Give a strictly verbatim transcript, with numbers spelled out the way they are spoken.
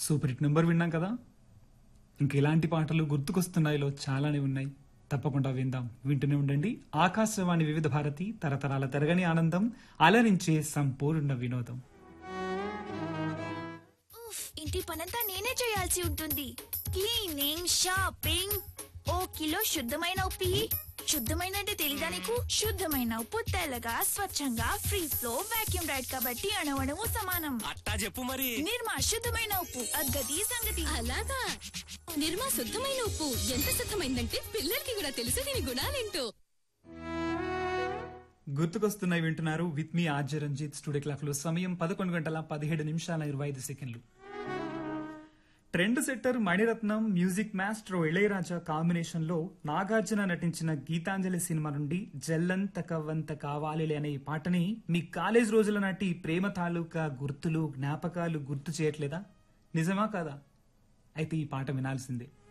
Super hit number విన్నాం కదా. ఇంక ఇలాంటి పాటలు గుర్తుకొస్తున్నాయిలో చాలానే ఉన్నాయి. తప్పకుండా విందాం. వింటూనే ఉండండి ఆకాశవాణి వివిధ భారతి, తరతరాల తరగని ఆనందం, అలరించే సంపూర్ణ వినోదం. ఉఫ్, ఇంటి పనంతా నేనే చేయాల్సి ఉంటుంది. క్లీనింగ్, షాపింగ్, ఓ కిలో శుద్ధమైన ఉప్పు ఇయ్యి. శుద్ధమైన అంటే తెలీదా నీకు? శుద్ధమైన ఉప్పు తెల్లగా స్వచ్ఛంగా ఫ్రీ ఫ్లో వాక్యూమ్ రైడ్ కాబట్టి అణవణము సమానం. అట్టా చెప్పు మరి. నిర్మా శుద్ధమైన ఉప్పు అగ్గది సంగతి. అలాగా నిర్మా శుద్ధమైన ఉప్పు ఎంత శుద్ధమైందంటే పిల్లలకి కూడా తెలుసు దీని గుణాలేంటో. గుర్తుకొస్తున్నాయి వింటున్నారు with me RJ Ranjith. Studio clock లో సమయం పదకొండు గంటల పదిహేడు నిమిషాల ఇరవై ఐదు సెకండ్లు. Trend setter Mani Ratnam, music master Ilaiyaraaja combination లో నాగార్జున నటించిన గీతాంజలి సినిమా నుండి జల్లంత కవ్వంత కావాలిలే అనే ఈ పాటని మీ కాలేజ్ రోజుల నాటి ప్రేమ తాలూకా గుర్తులు, జ్ఞాపకాలు గుర్తు చేయట్లేదా? నిజమా కాదా? అయితే ఈ పాట వినాల్సిందే.